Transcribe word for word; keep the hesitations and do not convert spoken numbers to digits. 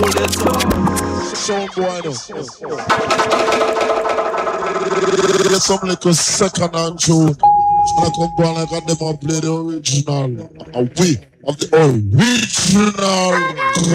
Some boy no. Get some little second hand tune. I come down like I them and play the original. A we of the original.